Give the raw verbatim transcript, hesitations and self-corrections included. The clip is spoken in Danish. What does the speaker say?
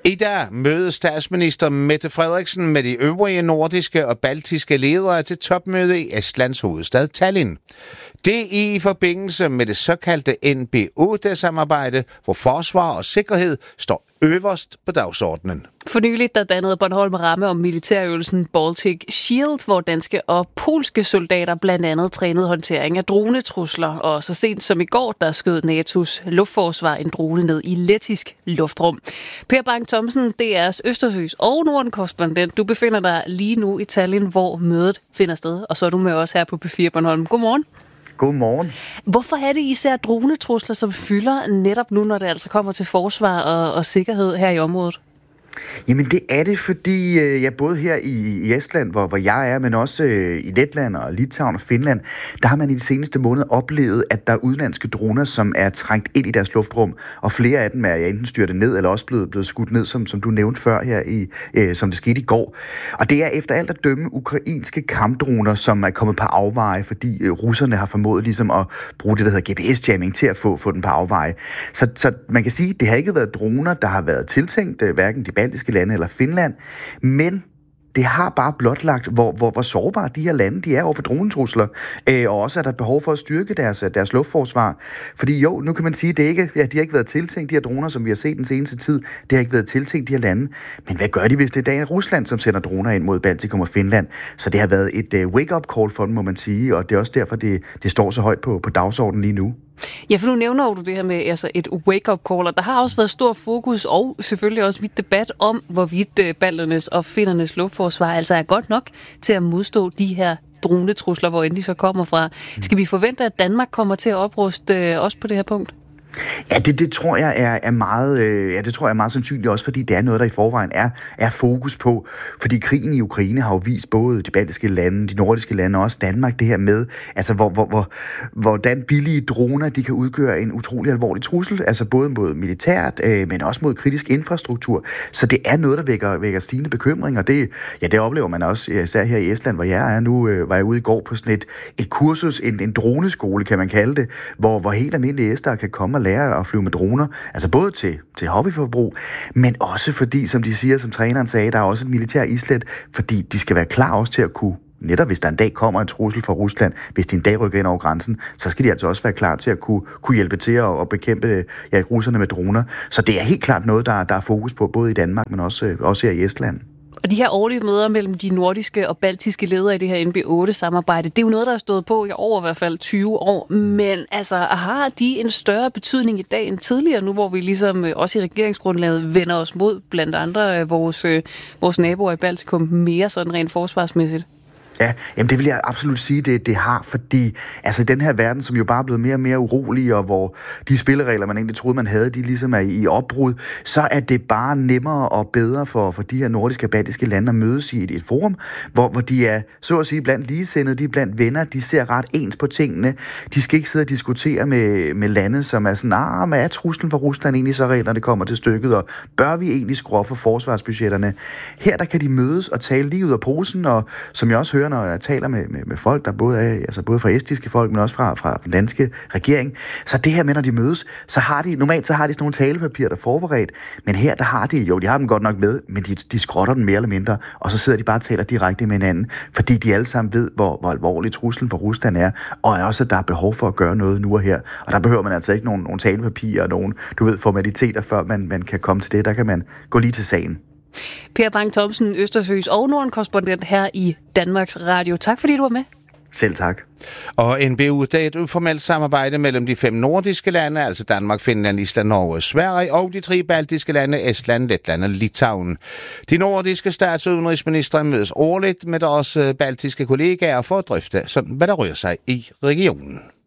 I dag mødes statsminister Mette Frederiksen med de øvrige nordiske og baltiske ledere til topmøde i Estlands hovedstad Tallinn. Det i forbindelse med det såkaldte N B otte-samarbejde, hvor forsvar og sikkerhed står øverst på dagsordenen. For nyligt der dannede Bornholm ramme om militærøvelsen Baltic Shield, hvor danske og polske soldater blandt andet trænede håndtering af dronetrusler. Og så sent som i går, der skød N A T O's luftforsvar en drone ned i lettisk luftrum. Per Bang Thomsen, D R's Østersøs og Norden-korrespondent. Du befinder dig lige nu i Tallinn, hvor mødet finder sted. Og så er du med os her på P fire Bornholm. Godmorgen. Godmorgen. Hvorfor er det især dronetrusler, som fylder netop nu, når det altså kommer til forsvar og, og sikkerhed her i området? Jamen det er det, fordi ja, både her i, i Estland, hvor, hvor jeg er, men også øh, i Letland og Litauen og Finland, der har man i de seneste måneder oplevet, at der er udenlandske droner, som er trængt ind i deres luftrum, og flere af dem er ja, enten styrtet ned, eller også blevet, blevet skudt ned, som, som du nævnte før her, i, øh, som det skete i går. Og det er efter alt at dømme ukrainske kampdroner, som er kommet på afveje, fordi øh, russerne har formået ligesom at bruge det, der hedder G P S-jamming til at få, få den på afveje. Så, så man kan sige, at det har ikke været droner, der har været tiltænkt, øh, hverken de baltiske lande eller Finland, men det har bare blotlagt, hvor, hvor, hvor sårbare de her lande de er over for dronetrusler, øh, og også er der behov for at styrke deres, deres luftforsvar. Fordi jo, nu kan man sige, at det ikke, ja, de har ikke været tiltænkt, de her droner, som vi har set den seneste tid, det har ikke været tiltænkt de her lande. Men hvad gør de, hvis det er dagen Rusland, som sender droner ind mod Baltikum og Finland? Så det har været et uh, wake-up call for dem, må man sige, og det er også derfor, det, det står så højt på, på dagsordenen lige nu. Ja, for nu nævner du det her med altså et wake-up call, og der har også været stor fokus og selvfølgelig også vidt debat om, hvorvidt balternes og finnernes luftforsvar altså er godt nok til at modstå de her dronetrusler, hvor end de så kommer fra. Skal vi forvente, at Danmark kommer til at opruste øh, også på det her punkt? Ja, det, det tror jeg er, er meget, øh, ja, det tror jeg er meget sandsynligt også, fordi det er noget, der i forvejen er, er fokus på. Fordi krigen i Ukraine har jo vist både de baltiske lande, de nordiske lande og også Danmark det her med, altså hvor, hvor, hvor, hvordan billige droner de kan udgøre en utrolig alvorlig trussel, altså både mod militært, øh, men også mod kritisk infrastruktur. Så det er noget, der vækker, vækker stigende bekymring, og det, ja, det oplever man også, især her i Estland, hvor jeg er nu, øh, var jeg ude i går på sådan et, et kursus, en, en droneskole, kan man kalde det, hvor, hvor helt almindelige estere kan komme og lære at flyve med droner, altså både til, til hobbyforbrug, men også fordi, som de siger, som træneren sagde, der er også et militær islet, fordi de skal være klar også til at kunne, netop hvis der en dag kommer en trussel fra Rusland, hvis de en dag rykker ind over grænsen, så skal de altså også være klar til at kunne, kunne hjælpe til at, at bekæmpe ja, russerne med droner. Så det er helt klart noget, der, der er fokus på, både i Danmark, men også, også her i Estland. Og de her årlige møder mellem de nordiske og baltiske ledere i det her N B otte-samarbejde, det er jo noget, der er stået på i over i hvert fald tyve år. Men altså, har de en større betydning i dag end tidligere, nu hvor vi ligesom også i regeringsgrundlaget vender os mod blandt andre vores, vores naboer i Baltikum mere sådan rent forsvarsmæssigt? Ja, jamen det vil jeg absolut sige, det, det har, fordi altså den her verden, som jo bare er blevet mere og mere urolig, og hvor de spilleregler, man egentlig troede, man havde, de ligesom er i opbrud, så er det bare nemmere og bedre for, for de her nordiske og baltiske lande at mødes i et, et forum, hvor, hvor de er, så at sige, blandt ligesindede, de er blandt venner, de ser ret ens på tingene. De skal ikke sidde og diskutere med, med lande, som er sådan, ah, hvad er truslen for Rusland egentlig så reelt, når det kommer til stykket, og bør vi egentlig skrue op for forsvarsbudgetterne? Her der kan de mødes og tale lige ud af posen, og som jeg også hører, når jeg taler med, med, med folk, der både er, altså både fra estiske folk, men også fra, fra den danske regering. Så det her med, når de mødes, så har de, normalt så har de sådan nogle talepapirer, der er forberedt, men her, der har de, jo, de har dem godt nok med, men de, de skrotter den mere eller mindre, og så sidder de bare og taler direkte med hinanden, fordi de alle sammen ved, hvor, hvor alvorlig truslen for Rusland er, og er også, at der er behov for at gøre noget nu og her. Og der behøver man altså ikke nogen, nogen talepapirer og nogen, du ved, formaliteter, før man, man kan komme til det. Der kan man gå lige til sagen. Per Bang Thomsen, Østersøs og Norden-korrespondent her i Danmarks Radio. Tak fordi du var med. Selv tak. Og N B otte er et uformelt samarbejde mellem de fem nordiske lande, altså Danmark, Finland, Island, Norge og Sverige, og de tre baltiske lande, Estland, Letland og Litauen. De nordiske stats- og udenrigsministre mødes årligt med deres baltiske kollegaer for at drøfte, hvad der rører sig i regionen.